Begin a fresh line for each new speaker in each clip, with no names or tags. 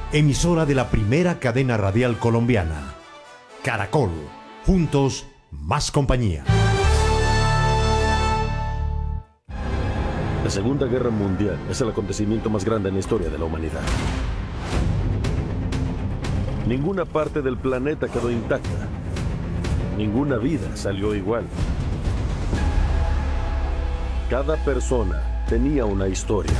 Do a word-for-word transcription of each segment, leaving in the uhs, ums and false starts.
emisora de la primera cadena radial colombiana. Caracol, juntos, más compañía.
La Segunda Guerra Mundial es el acontecimiento más grande en la historia de la humanidad. Ninguna parte del planeta quedó intacta. Ninguna vida salió igual. Cada persona tenía una historia.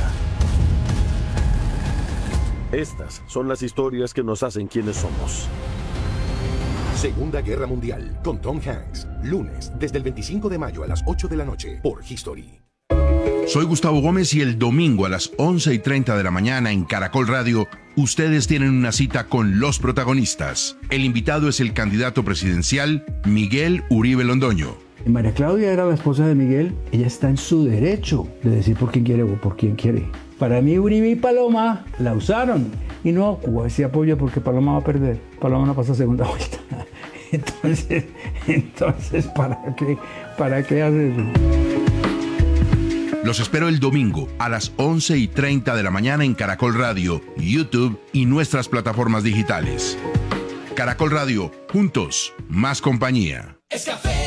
Estas son las historias que nos hacen quienes somos.
Segunda Guerra Mundial, con Tom Hanks. Lunes, desde el veinticinco de mayo a las ocho de la noche, por History.
Soy Gustavo Gómez y el domingo a las once y treinta de la mañana en Caracol Radio, ustedes tienen una cita con los protagonistas. El invitado es el candidato presidencial Miguel Uribe Londoño.
María Claudia era la esposa de Miguel. Ella está en su derecho de decir por quién quiere o por quién quiere. Para mí, Uribe y Paloma la usaron. Y no, Cuba se apoya porque Paloma va a perder. Paloma no pasa segunda vuelta. Entonces, entonces ¿para qué, para qué hacer eso?
Los espero el domingo a las once y treinta de la mañana en Caracol Radio, YouTube y nuestras plataformas digitales. Caracol Radio, juntos, más compañía.
Es café